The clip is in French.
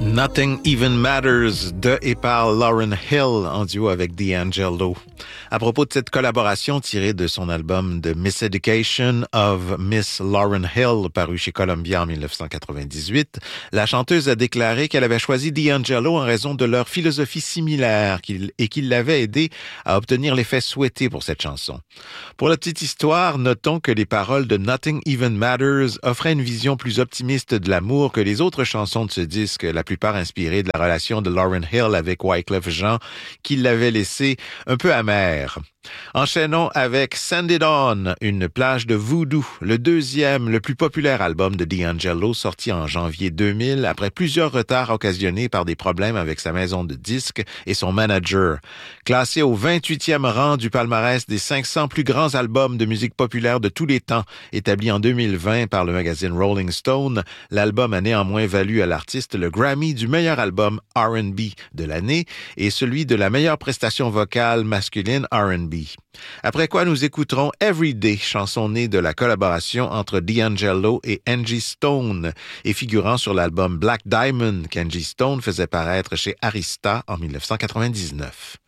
Nothing Even Matters de et par Lauryn Hill en duo avec D'Angelo. À propos de cette collaboration tirée de son album The Miseducation of Miss Lauryn Hill paru chez Columbia en 1998, la chanteuse a déclaré qu'elle avait choisi D'Angelo en raison de leur philosophie similaire et qu'il l'avait aidé à obtenir l'effet souhaité pour cette chanson. Pour la petite histoire, notons que les paroles de Nothing Even Matters offraient une vision plus optimiste de l'amour que les autres chansons de ce disque, la plupart inspirées de la relation de Lauryn Hill avec Wyclef Jean, qui l'avait laissé un peu amer. Enchaînons avec Send It On, une plage de voodoo, le deuxième, le plus populaire album de D'Angelo, sorti en janvier 2000 après plusieurs retards occasionnés par des problèmes avec sa maison de disques et son manager. Classé au 28e rang du palmarès des 500 plus grands albums de musique populaire de tous les temps, établi en 2020 par le magazine Rolling Stone, l'album a néanmoins valu à l'artiste le Grammy du meilleur album R&B de l'année et celui de la meilleure prestation vocale masculine R&B. Après quoi, nous écouterons Everyday, chanson née de la collaboration entre D'Angelo et Angie Stone et figurant sur l'album Black Diamond qu'Angie Stone faisait paraître chez Arista en 1999.